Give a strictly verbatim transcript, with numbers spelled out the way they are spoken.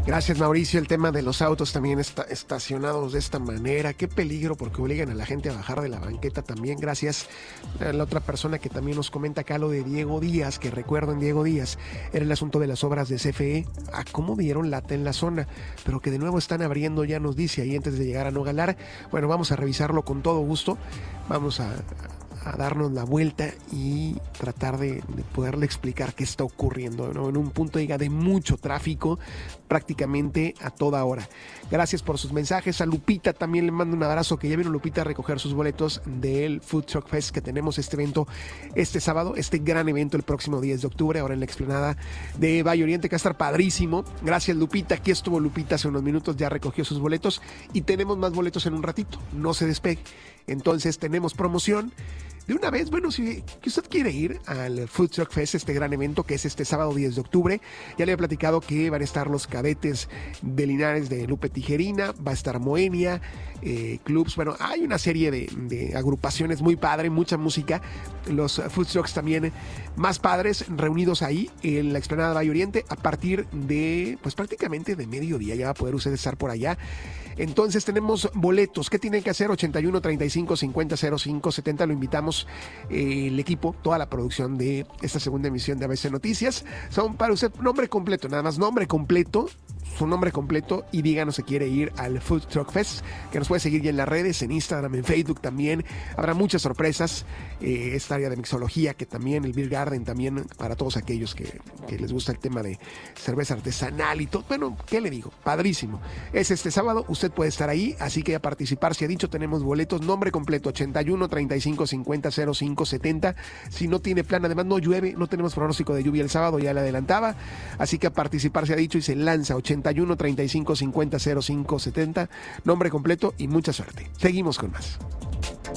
Gracias, Mauricio. El tema de los autos también está estacionados de esta manera. Qué peligro, porque obligan a la gente a bajar de la banqueta también. Gracias a la otra persona que también nos comenta acá lo de Diego Díaz, que recuerden, Diego Díaz, era el asunto de las obras de C F E. A cómo dieron lata en la zona, pero que de nuevo están abriendo, ya nos dice ahí antes de llegar a Nogalar. Bueno, vamos a revisarlo con todo gusto. Vamos a... a darnos la vuelta y tratar de, de poderle explicar qué está ocurriendo, ¿no? En un punto diga, de mucho tráfico prácticamente a toda hora. Gracias por sus mensajes. A Lupita también le mando un abrazo, que ya vino Lupita a recoger sus boletos del Food Truck Fest, que tenemos este evento este sábado, este gran evento el próximo diez de octubre, ahora en la explanada de Valle Oriente, que va a estar padrísimo. Gracias, Lupita. Aquí estuvo Lupita hace unos minutos, ya recogió sus boletos y tenemos más boletos en un ratito. No se despegue. Entonces tenemos promoción. De una vez, bueno, si usted quiere ir al Food Truck Fest, este gran evento que es este sábado diez de octubre, ya le he platicado que van a estar los cadetes de Linares de Lupe Tijerina, va a estar Moenia, eh, clubs, bueno, hay una serie de, de agrupaciones muy padre, mucha música, los Food Trucks también más padres reunidos ahí en la explanada de Valle Oriente a partir de, pues prácticamente de mediodía, ya va a poder usted estar por allá. Entonces tenemos boletos. ¿Qué tienen que hacer? ochenta y uno, treinta y cinco, cincuenta, cero cinco, setenta. Lo invitamos, eh, el equipo, toda la producción de esta segunda emisión de A B C Noticias. Son para usted nombre completo, nada más nombre completo, su nombre completo, y díganos si quiere ir al Food Truck Fest, que nos puede seguir ya en las redes, en Instagram, en Facebook también. Habrá muchas sorpresas. Eh, esta área de mixología, que también, el Beer Garden también, para todos aquellos que, que les gusta el tema de cerveza artesanal y todo. Bueno, ¿qué le digo? Padrísimo. Es este sábado, usted puede estar ahí, así que a participar. Si ha dicho, tenemos boletos, nombre completo, ochenta y uno, treinta y cinco, cincuenta, cero cinco, setenta. Si no tiene plan, además no llueve, no tenemos pronóstico de lluvia el sábado, ya le adelantaba, así que a participar se ha dicho y se lanza ochenta y uno, treinta y cinco, cincuenta, cero cinco, setenta, nombre completo y mucha suerte. Seguimos con más.